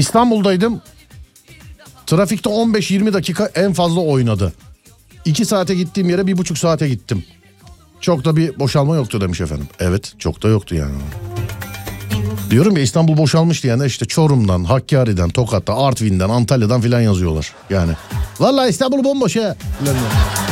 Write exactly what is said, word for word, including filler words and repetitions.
İstanbul'daydım. Trafikte on beş yirmi dakika en fazla oynadı. iki saate gittiğim yere bir buçuk saate gittim. Çok da bir boşalma yoktu demiş efendim. Evet, çok da yoktu yani. Diyorum ya, İstanbul boşalmış diyenler işte Çorum'dan, Hakkari'den, Tokat'ta, Artvin'den, Antalya'dan filan yazıyorlar. Yani vallahi İstanbul bomboş ya.